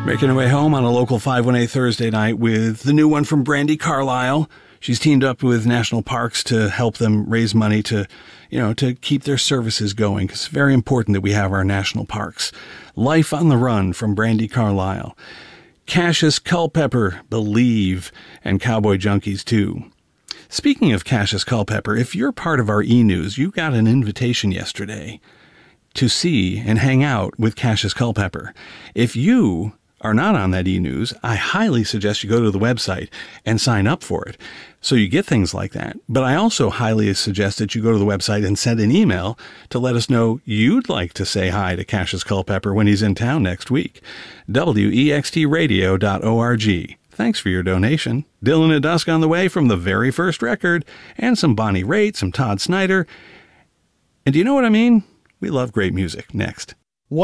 Making her way home on a local 518 Thursday night with the new one from Brandi Carlile. She's teamed up with national parks to help them raise money to keep their services going. It's very important that we have our national parks. Life on the Run from Brandi Carlile. Cassius Culpepper, Believe, and Cowboy Junkies too. Speaking of Cassius Culpepper, if you're part of our e-news, you got an invitation yesterday to see and hang out with Cassius Culpepper. If you are not on that e-news, I highly suggest you go to the website and sign up for it so you get things like that. But I also highly suggest that you go to the website and send an email to let us know you'd like to say hi to Cassius Culpepper when he's in town next week. WEXTradio.org. Thanks for your donation. Dylan at Dusk on the way from the very first record, and some Bonnie Raitt, some Todd Snider. And do you know what I mean? We love great music. Next.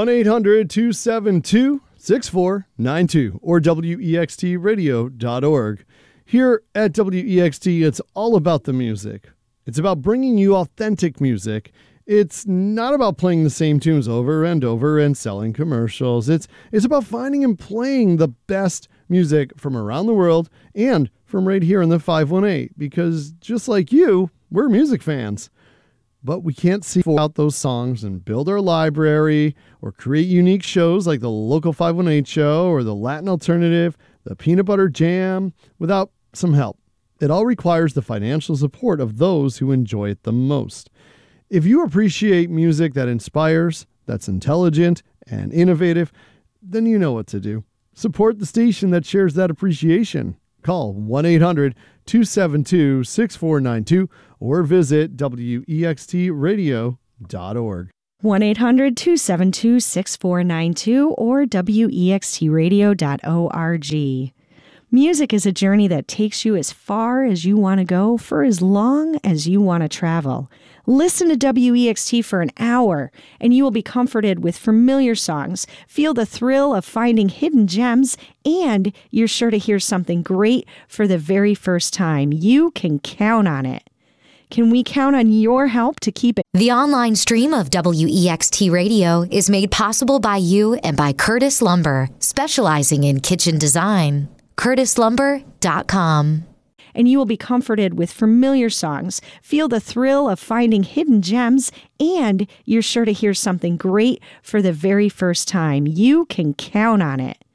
1-800-272-6492 or WEXTradio.org. Here at WEXT, it's all about the music. It's about bringing you authentic music. It's not about playing the same tunes over and over and selling commercials. It's about finding and playing the best music from around the world and from right here in the 518, because just like you, we're music fans. But we can't see out those songs and build our library or create unique shows like the Local 518 Show or the Latin Alternative, the Peanut Butter Jam, without some help. It all requires the financial support of those who enjoy it the most. If you appreciate music that inspires, that's intelligent and innovative, then you know what to do. Support the station that shares that appreciation. Call 1-800-272-6492 or visit WEXTradio.org. 1-800-272-6492 or WEXTradio.org. Music is a journey that takes you as far as you want to go for as long as you want to travel. Listen to WEXT for an hour, and you will be comforted with familiar songs, feel the thrill of finding hidden gems, and you're sure to hear something great for the very first time. You can count on it. Can we count on your help to keep it? The online stream of WEXT Radio is made possible by you and by Curtis Lumber, specializing in kitchen design. CurtisLumber.com. And you will be comforted with familiar songs, feel the thrill of finding hidden gems, and you're sure to hear something great for the very first time. You can count on it.